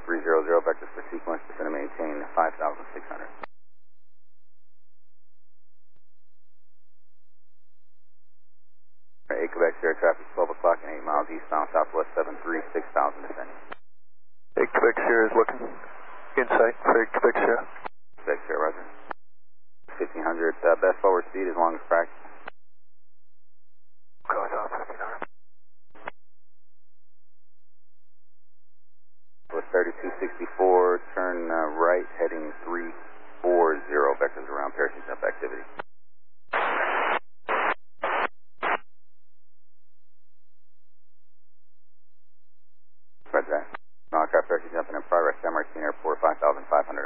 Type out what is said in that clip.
300, vectors for sequence, descend and maintain 5,600. Right, 8 Quebec Sierra traffic, 12 o'clock and 8 miles eastbound, southwest 73, 6,000 descending. 8 Quebec Sierra is looking in sight for 8 Quebec Sierra. Quebec Sierra, roger. 1500, best forward speed as long as practice. Goes off 1500. With 3264, turn right, heading 340, vectors around parachute jump activity. Roger that. Aircraft parachute jumping in progress, San Martin Airport, 5,500